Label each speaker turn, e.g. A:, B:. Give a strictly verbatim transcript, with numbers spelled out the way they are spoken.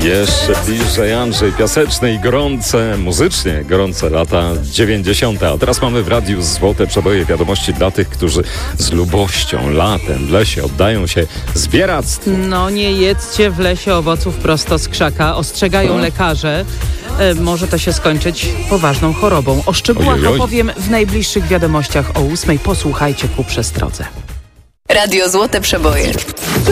A: Jeszcze bliżej Andrzej Piaseczny i gorące, muzycznie gorące lata dziewięćdziesiąte. A teraz mamy w radiu złote przeboje, wiadomości dla tych, którzy z lubością latem w lesie oddają się zbieractwu.
B: No nie jedzcie w lesie owoców prosto z krzaka, ostrzegają
A: No.
B: lekarze. E, może to się skończyć poważną chorobą. O szczegółach
A: Ojej, oj.
B: opowiem w najbliższych wiadomościach o ósmej. Posłuchajcie ku przestrodze.
C: Radio Złote Przeboje.